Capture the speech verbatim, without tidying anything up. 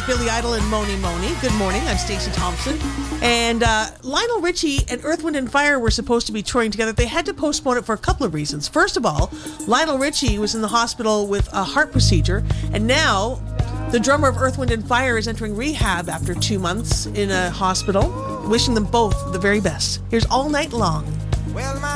Billy Idol and Moni Moni. Good morning, I'm Stacey Thompson. And uh, Lionel Richie and Earth, Wind and Fire were supposed to be touring together. They had to postpone it for a couple of reasons. First of all, Lionel Richie was in the hospital with a heart procedure, and now the drummer of Earth, Wind and Fire is entering rehab after two months in a hospital. Wishing them both the very best. Here's All Night Long. Well, my